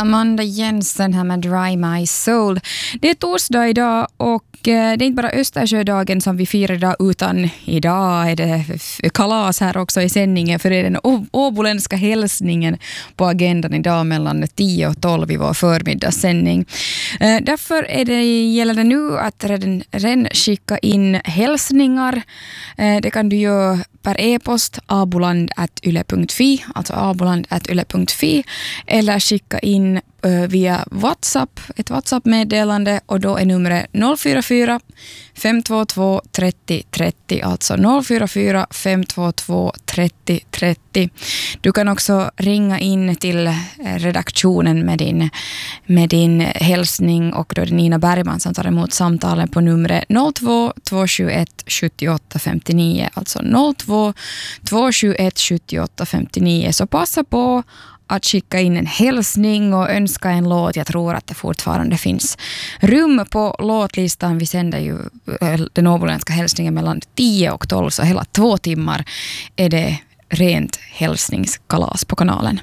Amanda Jensen här med Dry My Soul. Det är torsdag idag och det är inte bara Östersjödagen som vi firar idag, utan idag är det kalas här också i sändningen, för det är den åboländska hälsningen på agendan idag mellan 10 och 12 i vår förmiddagssändning. Därför gäller det nu att redan skicka in hälsningar. Det kan du göra per e-post aboland@yle.fi, alltså aboland@yle.fi, eller skicka in via WhatsApp, ett WhatsApp-meddelande, och då är numret 044 522 30 30, alltså 044 522 30 30. Du kan också ringa in till redaktionen med din hälsning, och då är det Nina Bergman som tar emot samtalen på numret 02 271 78 59, alltså 02 271 78 59. Så passa på att skicka in en hälsning och önska en låt. Jag tror att det fortfarande finns rum på låtlistan. Vi sänder ju den åboländska hälsningen mellan 10 och 12, så hela 2 timmar är det rent hälsningskalas på kanalen.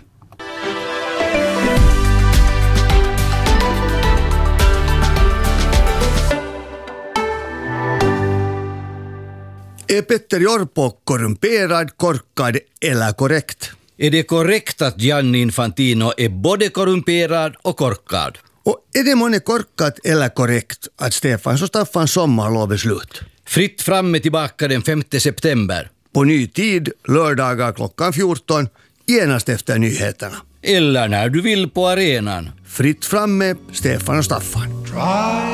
Är Petter Jorpo korrumperad, korkad eller korrekt? Är det korrekt att Gianni Infantino är både korrumperad och korkad? Och är det månne korkat eller korrekt att Stefans och Staffans sommarlov är slut? Fritt fram är tillbaka den 5 september. På ny tid, lördagar klockan 14, genast efter nyheterna. Eller när du vill på arenan. Fritt fram med Stefan och Staffan.